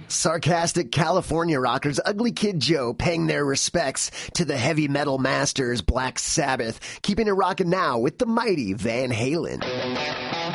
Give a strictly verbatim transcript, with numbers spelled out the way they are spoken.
Sarcastic California rockers Ugly Kid Joe paying their respects to the heavy metal masters Black Sabbath, keeping it rockin' now with the mighty Van Halen.